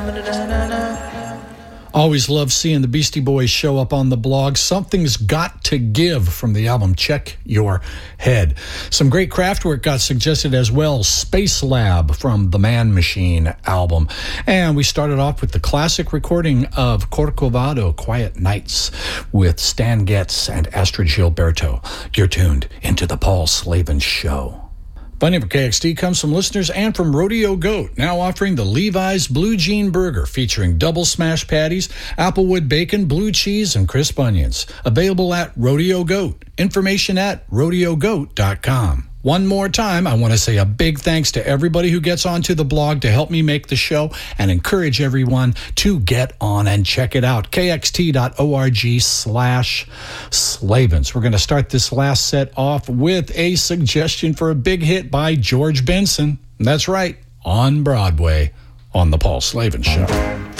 Always love seeing the Beastie Boys show up on the blog. Something's Got to Give from the album Check Your Head. Some great craft work got suggested as well. Space Lab from the Man Machine album. And we started off with the classic recording of Corcovado, Quiet Nights, with Stan Getz and Astrid Gilberto. You're tuned into the Paul Slavin Show. Funding for KXT comes from listeners and from Rodeo Goat, now offering the Levi's Blue Jean Burger featuring double smash patties, applewood bacon, blue cheese, and crisp onions. Available at Rodeo Goat. Information at rodeogoat.com. One more time, I want to say a big thanks to everybody who gets onto the blog to help me make the show and encourage everyone to get on and check it out. KXT.org/Slavins. We're going to start this last set off with a suggestion for a big hit by George Benson. That's right, on Broadway on The Paul Slavin Show.